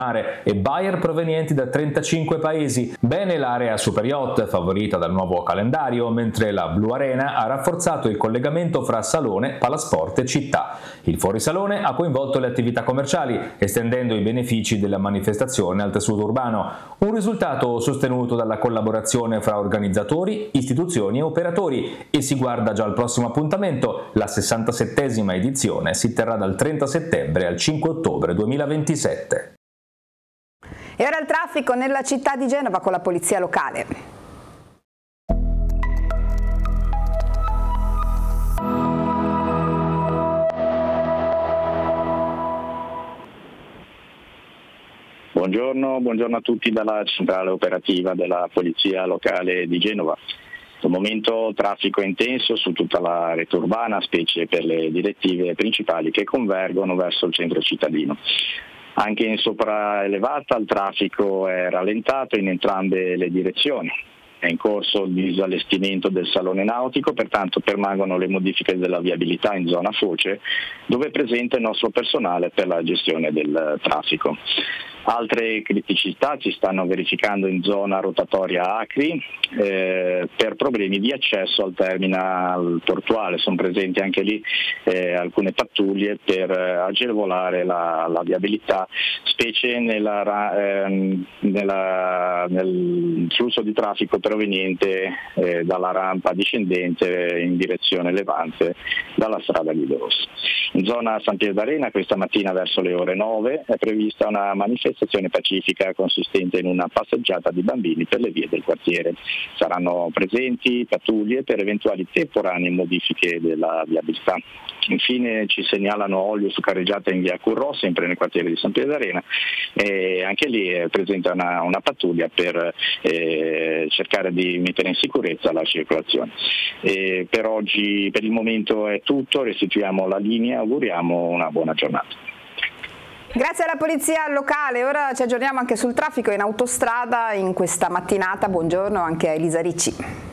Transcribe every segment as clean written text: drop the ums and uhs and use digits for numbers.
e buyer provenienti da 35 paesi. Bene l'area super yacht, favorita dal nuovo calendario, mentre la Blu Arena ha rafforzato il collegamento fra salone, palasport e città. Il fuorisalone ha coinvolto le attività commerciali, estendendo i benefici della manifestazione al tessuto urbano. Un risultato sostenuto dalla collaborazione fra organizzatori, istituzioni e operatori, e si guarda già al prossimo appuntamento. La 67esima edizione si terrà dal 30 settembre al 5 ottobre 2027. E ora il traffico nella città di Genova con la polizia locale. Buongiorno a tutti dalla centrale operativa della polizia locale di Genova. Al momento traffico intenso su tutta la rete urbana, specie per le direttive principali che convergono verso il centro cittadino. Anche in sopraelevata il traffico è rallentato in entrambe le direzioni. È in corso il disallestimento del salone nautico, pertanto permangono le modifiche della viabilità in zona Foce, dove è presente il nostro personale per la gestione del traffico. Altre criticità si stanno verificando in zona rotatoria Acri per problemi di accesso al terminal portuale. Sono presenti anche lì alcune pattuglie per agevolare la viabilità, specie nel flusso di traffico proveniente dalla rampa discendente in direzione levante dalla strada Guido Rossi. In zona San Pier d'Arena questa mattina verso le ore 9 è prevista una manifestazione pacifica consistente in una passeggiata di bambini per le vie del quartiere. Saranno presenti pattuglie per eventuali temporanee modifiche della viabilità. Infine ci segnalano olio su carreggiata in via Currò, sempre nel quartiere di San Pier d'Arena, e anche lì è presente una pattuglia per cercare di mettere in sicurezza la circolazione. Per oggi, per il momento è tutto, restituiamo la linea, auguriamo una buona giornata. Grazie alla polizia locale, ora ci aggiorniamo anche sul traffico in autostrada in questa mattinata. Buongiorno anche a Elisa Ricci.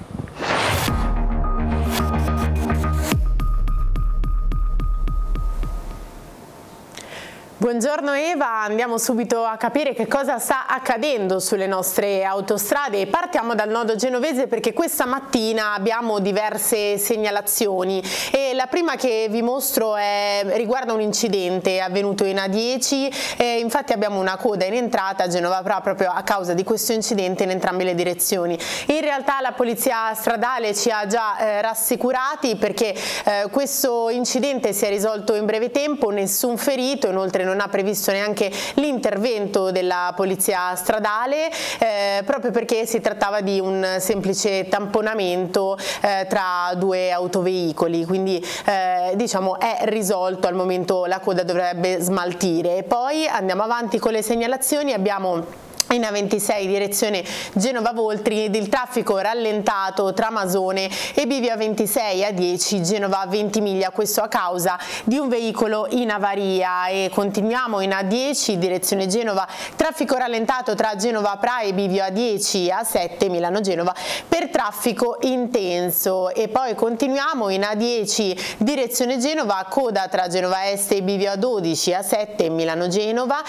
Buongiorno Eva, andiamo subito a capire che cosa sta accadendo sulle nostre autostrade e partiamo dal nodo genovese perché questa mattina abbiamo diverse segnalazioni e la prima che vi mostro riguarda un incidente avvenuto in A10 e infatti abbiamo una coda in entrata a Genova proprio a causa di questo incidente in entrambe le direzioni. In realtà la polizia stradale ci ha già rassicurati perché questo incidente si è risolto in breve tempo, nessun ferito, inoltre non ha previsto neanche l'intervento della polizia stradale proprio perché si trattava di un semplice tamponamento tra due autoveicoli, quindi diciamo è risolto, al momento la coda dovrebbe smaltire. Poi andiamo avanti con le segnalazioni, abbiamo in A26 direzione Genova-Voltri il traffico rallentato tra Masone e Bivio A26 A10 Genova Ventimiglia, questo a causa di un veicolo in avaria. E continuiamo in A10 direzione Genova, traffico rallentato tra Genova Pra e Bivio A10 A7 Milano-Genova per traffico intenso. E poi continuiamo in A10 direzione Genova, coda tra Genova Est e Bivio A12 A7 Milano-Genova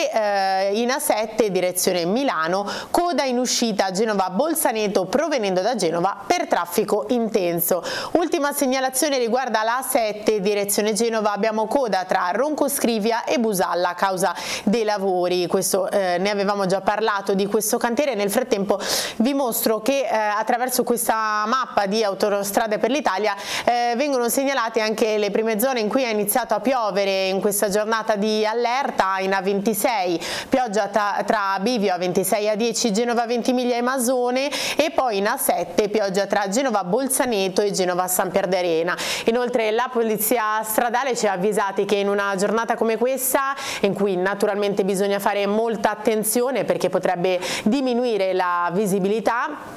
e in A7 direzione Milano, coda in uscita a Genova Bolzaneto provenendo da Genova per traffico intenso. Ultima segnalazione riguarda la A7 direzione Genova, abbiamo coda tra Roncoscrivia e Busalla a causa dei lavori. Questo ne avevamo già parlato di questo cantiere. Nel frattempo vi mostro che attraverso questa mappa di Autostrade per l'Italia vengono segnalate anche le prime zone in cui è iniziato a piovere in questa giornata di allerta. In A26 pioggia tra Bivio A26 A10 Genova Ventimiglia e Masone e poi in A7 pioggia tra Genova Bolzaneto e Genova San Pier d'Arena. Inoltre la polizia stradale ci ha avvisati che in una giornata come questa, in cui naturalmente bisogna fare molta attenzione perché potrebbe diminuire la visibilità,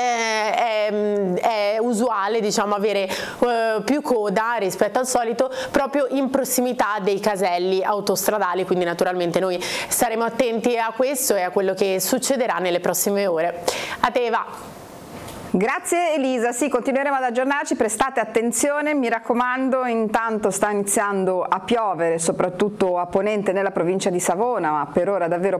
è usuale diciamo avere più coda rispetto al solito proprio in prossimità dei caselli autostradali, quindi naturalmente noi staremo attenti a questo e a quello che succederà nelle prossime ore. A te Eva. Grazie Elisa, sì, continueremo ad aggiornarci, prestate attenzione, mi raccomando, intanto sta iniziando a piovere soprattutto a ponente nella provincia di Savona, ma per ora davvero